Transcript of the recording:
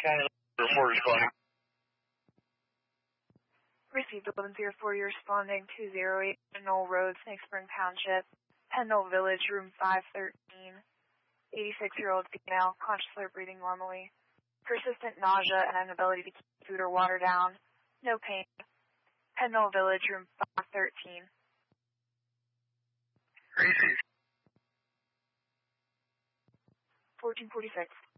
Report responding. Received 1104, you're responding 208 Knoll Road, Snake Spring Township, Pendle Village, room 513. 86-year-old female, conscious or breathing normally. Persistent nausea and inability to keep food or water down. No pain. Pendle Village, room 513. Received. 1446.